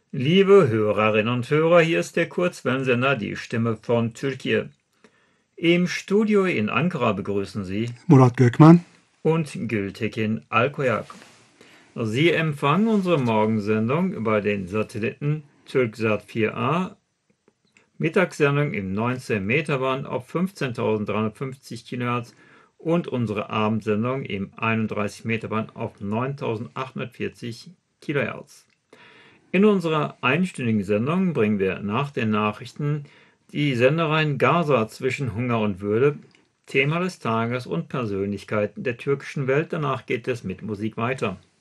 Liebe Hörerinnen und Hörer, hier ist der Kurzwellensender Die Stimme von Türkei. Im Studio in Ankara begrüßen Sie Murat Gökmen und Gültekin Alkoyak. Sie empfangen unsere Morgensendung über den Satelliten Türksat 4a, Mittagssendung im 19 Meter Band auf 15.350 kHz und unsere Abendsendung im 31 Meter Band auf 9.840 kHz. In unserer einstündigen Sendung bringen wir nach den Nachrichten die Sendereihen Gaza zwischen Hunger und Würde, Thema des Tages und Persönlichkeiten der türkischen Welt. Danach geht es mit Musik weiter.